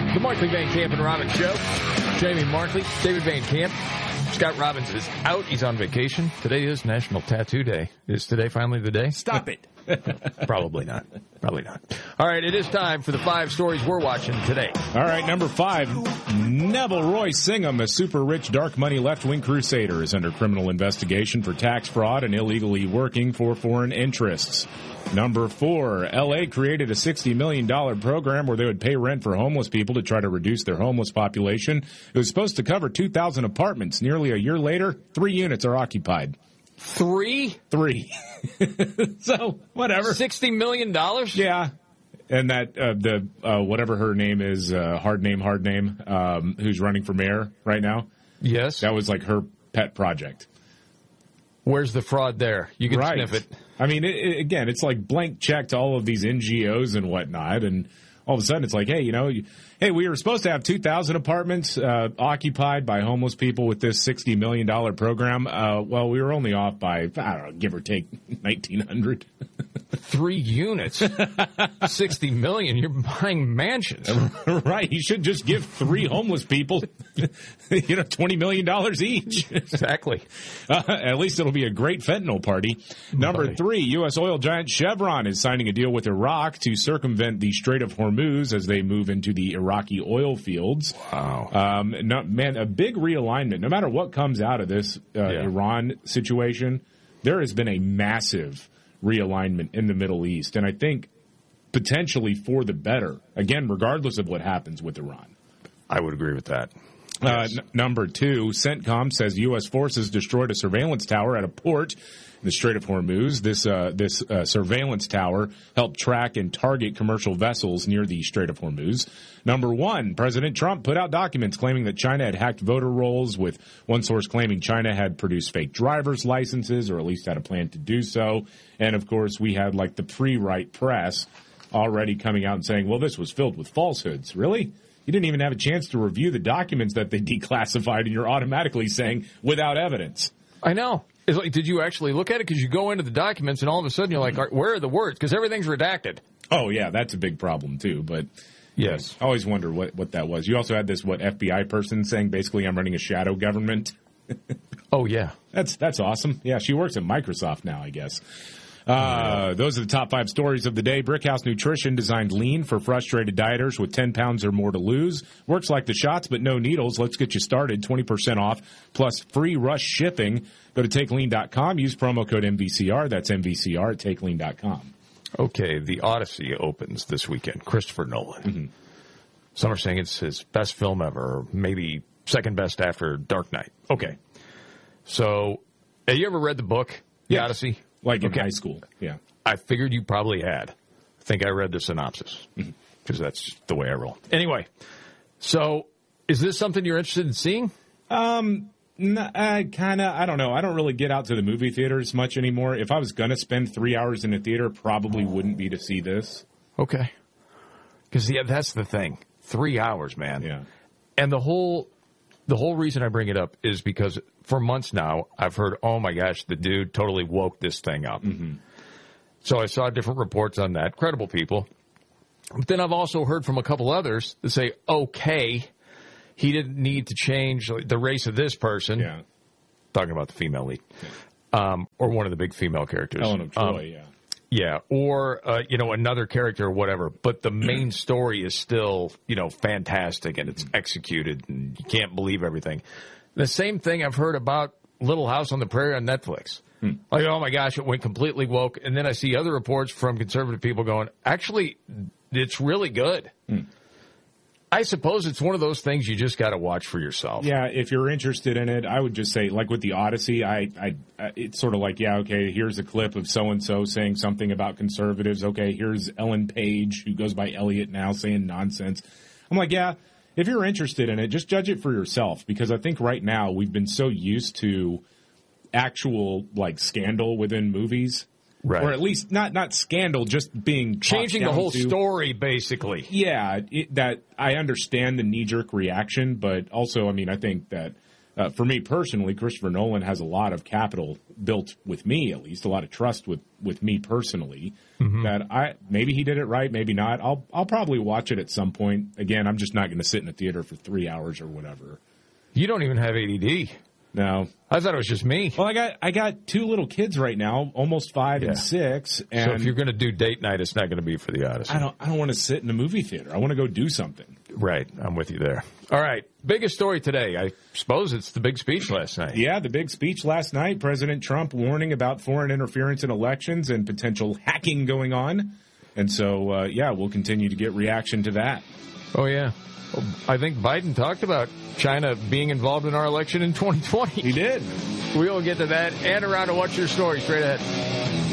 The Markley Van Camp and Robbins Show. Jamie Markley, David Van Camp. Scott Robbins is out. He's on vacation. Today is National Tattoo Day. Is today finally the day? Stop it. Probably not. Probably not. All right, it is time for the 5 stories we're watching today. All right, number 5. Neville Roy Singham, a super-rich dark money left-wing crusader, is under criminal investigation for tax fraud and illegally working for foreign interests. Number 4, L.A. created a $60 million program where they would pay rent for homeless people to try to reduce their homeless population. It was supposed to cover 2,000 apartments. Nearly a year later, 3 units are occupied. 3? 3. So, whatever. $60 million? Yeah. And that, whatever her name is, hard name, who's running for mayor right now. Yes. That was like her pet project. Where's the fraud there? You can sniff it. I mean, again, it's like blank check to all of these NGOs and whatnot, and all of a sudden it's like, hey, we were supposed to have 2,000 apartments occupied by homeless people with this $60 million program. Well, we were only off by, I don't know, give or take 1,900. 3 units, $60 million. You're buying mansions, right? You should just give 3 homeless people, $20 million each. Exactly. At least it'll be a great fentanyl party. Number 3, U.S. oil giant Chevron is signing a deal with Iraq to circumvent the Strait of Hormuz as they move into the Iraqi oil fields. Wow. A big realignment. No matter what comes out of this Iran situation, there has been a massive realignment in the Middle East, and I think potentially for the better, again, regardless of what happens with Iran. I would agree with that. Yes. Number 2, CENTCOM says U.S. forces destroyed a surveillance tower at a port in the Strait of Hormuz. This surveillance tower helped track and target commercial vessels near the Strait of Hormuz. Number 1, President Trump put out documents claiming that China had hacked voter rolls, with one source claiming China had produced fake driver's licenses, or at least had a plan to do so. And, of course, we had like the pre-right press already coming out and saying, well, this was filled with falsehoods. Really? You didn't even have a chance to review the documents that they declassified, and you're automatically saying without evidence. I know. It's like, did you actually look at it? Because you go into the documents, and all of a sudden you're like, where are the words? Because everything's redacted. Oh, yeah, that's a big problem, too. But yes, I always wonder what that was. You also had this, FBI person saying, basically, I'm running a shadow government. Oh, yeah. That's awesome. Yeah, she works at Microsoft now, I guess. Those are the top 5 stories of the day. Brickhouse Nutrition designed lean for frustrated dieters with 10 pounds or more to lose. Works like the shots, but no needles. Let's get you started. 20% off plus free rush shipping. Go to TakeLean.com. Use promo code MVCR. That's MVCR at TakeLean.com. Okay, the Odyssey opens this weekend. Christopher Nolan. Mm-hmm. Some are saying it's his best film ever, or maybe second best after Dark Knight. Okay. So, have you ever read the book, The Odyssey? Like in high school, yeah. I figured you probably had. I think I read the synopsis, because that's the way I roll. Anyway, so is this something you're interested in seeing? I don't know. I don't really get out to the movie theaters much anymore. If I was going to spend 3 hours in a theater, probably wouldn't be to see this. Okay. Because, that's the thing. 3 hours, man. Yeah. And the whole reason I bring it up is because for months now, I've heard, oh my gosh, the dude totally woke this thing up. Mm-hmm. So I saw different reports on that, credible people. But then I've also heard from a couple others that say, okay, he didn't need to change the race of this person. Yeah. Talking about the female lead. Yeah. Or one of the big female characters. Ellen of Troy, yeah. Yeah, or, another character or whatever. But the main story is still, fantastic, and it's executed, and you can't believe everything. The same thing I've heard about Little House on the Prairie on Netflix. Like, oh, my gosh, it went completely woke. And then I see other reports from conservative people going, actually, it's really good. I suppose it's one of those things you just got to watch for yourself. Yeah, if you're interested in it, I would just say, like with the Odyssey, it's sort of like, yeah, okay, here's a clip of so-and-so saying something about conservatives. Okay, here's Ellen Page, who goes by Elliot now, saying nonsense. I'm like, yeah, if you're interested in it, just judge it for yourself, because I think right now we've been so used to actual, scandal within movies. Right. Or at least not scandal, just being changing the whole story, basically. Yeah, that I understand the knee-jerk reaction, but also, I think that for me personally, Christopher Nolan has a lot of capital built with me, at least a lot of trust with me personally. That maybe he did it right, maybe not. I'll probably watch it at some point. Again, I'm just not going to sit in a theater for 3 hours or whatever. You don't even have ADD. No, I thought it was just me. Well, I got 2 little kids right now, almost 5 and 6. And so if you're going to do date night, it's not going to be for the Odyssey. I don't want to sit in a movie theater. I want to go do something. Right, I'm with you there. All right, biggest story today. I suppose it's the big speech last night. Yeah, the big speech last night. President Trump warning about foreign interference in elections and potential hacking going on. And so, we'll continue to get reaction to that. Oh, yeah. I think Biden talked about China being involved in our election in 2020. He did. We'll get to that and around to What's Your Story straight ahead.